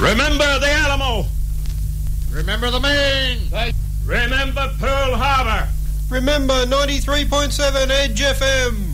Remember the Alamo. Remember the Maine. Remember Pearl Harbor. Remember 93.7 Edge FM.